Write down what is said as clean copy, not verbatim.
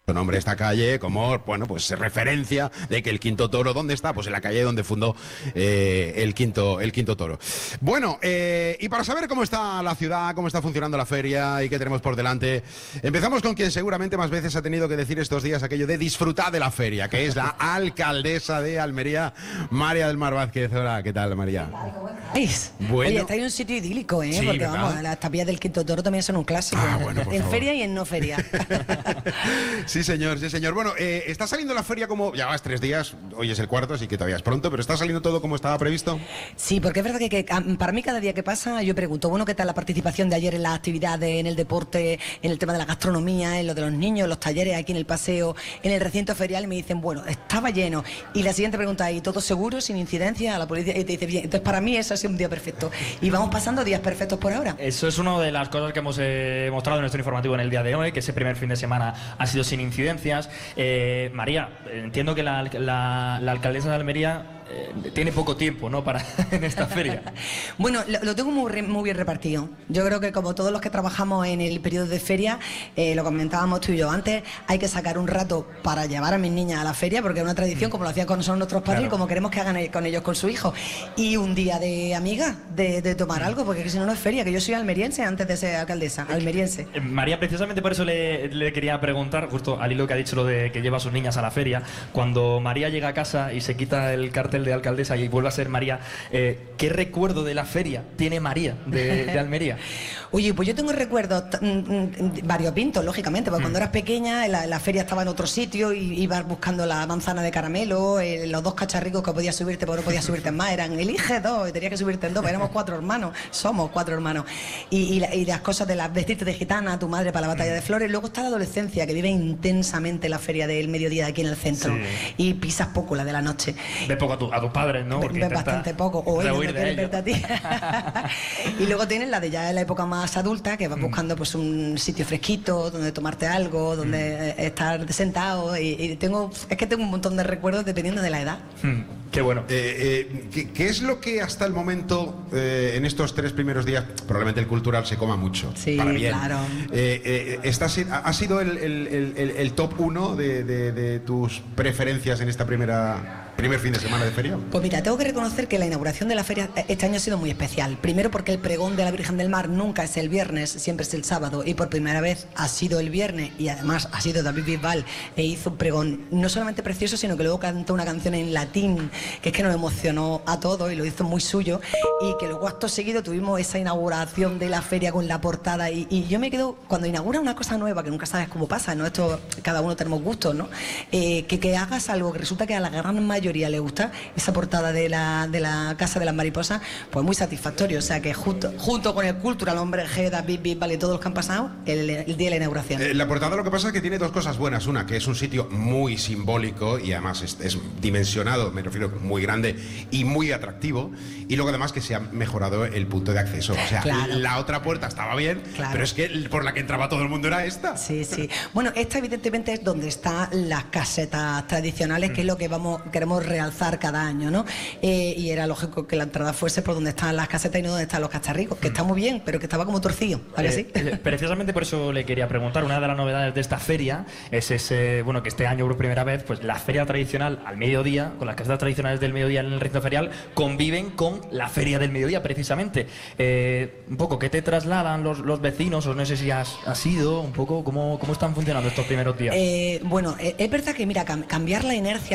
nombre esta calle como, bueno, pues referencia de que el Quinto Toro, ¿dónde está? Pues en la calle donde fundó el quinto Toro. Bueno, y para saber cómo está la ciudad, cómo está funcionando la feria y qué tenemos por delante, empezamos con quien seguramente más veces ha tenido que decir estos días aquello de disfrutar de la feria, que es la alcaldesa de Almería, María del Mar Vázquez. Hola, ¿qué tal, María? Bueno. Oye, está en un sitio idílico, ¿eh? Sí, porque ¿verdad? vamos, las tapias del Quinto Toro también son un clásico. Bueno, por en favor. feria y en no feria. Sí, señor, sí, señor. Bueno, está saliendo la feria como... Ya vas 3 días, hoy es el cuarto, así que todavía es pronto, pero ¿está saliendo todo como estaba previsto? Sí, porque es verdad que para mí cada día que pasa yo pregunto, bueno, ¿qué tal la participación de ayer en las actividades, en el deporte, en el tema de la gastronomía, en lo de los niños, los talleres aquí en el paseo, en el recinto ferial? Y me dicen, bueno, estaba lleno. Y la siguiente pregunta, ¿y todo seguro, sin incidencia? A la policía, y te dice, bien. Entonces para mí eso ha sido un día perfecto. Y vamos pasando días perfectos por ahora. Eso es una de las cosas que hemos mostrado en nuestro informativo en el día de hoy, que ese primer fin de semana ha sido sin incidencias. María, entiendo que la alcaldesa de Almería tiene poco tiempo, ¿no?, para en esta feria. Bueno, lo tengo muy bien repartido. Yo creo que como todos los que trabajamos en el periodo de feria, lo comentábamos tú y yo antes, hay que sacar un rato para llevar a mis niñas a la feria, porque es una tradición, como lo hacían con nosotros nuestros padres, claro, y como queremos que hagan con ellos con su hijo. Y un día de amiga, de tomar algo, porque si no, no es feria, que yo soy almeriense antes de ser alcaldesa, almeriense. María, precisamente por eso le quería preguntar, justo al hilo que ha dicho lo de que lleva a sus niñas a la feria, cuando María llega a casa y se quita el cartel de alcaldesa y vuelve a ser María, ¿qué recuerdo de la feria tiene María de Almería? Oye, pues yo tengo recuerdos variopintos, lógicamente, porque cuando eras pequeña la feria estaba en otro sitio y ibas buscando la manzana de caramelo, los 2 cacharricos que podías subirte, pero no podías subirte en más, eran elige 2 y tenías que subirte en 2, éramos 4 hermanos, somos 4 hermanos. Y las cosas de vestirte de gitana, tu madre para la batalla de flores. Luego está la adolescencia, que vive intensamente la feria del mediodía aquí en el centro, sí, y pisas poco la de la noche. Ves poco a tus padres, ¿no? Ves bastante poco, o ellos no quieren verte a ti. Y luego tienes la de ya en la época más adulta, que vas buscando pues un sitio fresquito donde tomarte algo, donde estar sentado, y tengo un montón de recuerdos dependiendo de la edad. Qué bueno. ¿Qué es lo que hasta el momento, en estos 3 primeros días, probablemente el cultural se coma mucho? Sí, para bien. Claro. ¿Ha sido el top 1 de tus preferencias en esta primer fin de semana de feria? Pues mira, tengo que reconocer que la inauguración de la feria este año ha sido muy especial. Primero porque el pregón de la Virgen del Mar nunca es el viernes, siempre es el sábado, y por primera vez ha sido el viernes, y además ha sido David Bisbal, e hizo un pregón no solamente precioso, sino que luego cantó una canción en latín, que es que nos emocionó a todos y lo hizo muy suyo, y que luego acto seguido tuvimos esa inauguración de la feria con la portada, y yo me quedo, cuando inaugura una cosa nueva, que nunca sabes cómo pasa, ¿no? Esto, cada uno tenemos gustos, ¿no? Que hagas algo que resulta que a la gran mayoría le gusta, esa portada de la Casa de las Mariposas, pues muy satisfactorio. O sea que junto con el Cultural, Hombre G, David Bisbal y todos los que han pasado, el día de la inauguración. La portada, lo que pasa es que tiene 2 cosas buenas. Una, que es un sitio muy simbólico y además es dimensionado, me refiero, muy grande y muy atractivo. Y luego además que se ha mejorado el punto de acceso. O sea, claro, la otra puerta estaba bien, claro, pero es que por la que entraba todo el mundo era esta. Sí, sí. Bueno, esta evidentemente es donde están las casetas tradicionales, que es lo que queremos realzar cada año, ¿no? Y era lógico que la entrada fuese por donde están las casetas y no donde están los cacharricos, que está muy bien, pero que estaba como torcido, ¿a que sí? Precisamente por eso le quería preguntar, una de las novedades de esta feria es ese, bueno, que este año por primera vez, pues la feria tradicional al mediodía, con las casetas tradicionales del mediodía en el recinto ferial, conviven con la feria del mediodía, precisamente. Un poco, ¿qué te trasladan los vecinos? O no sé si has ido, un poco, ¿cómo están funcionando estos primeros días? Bueno, es verdad que, mira, cambiar la inercia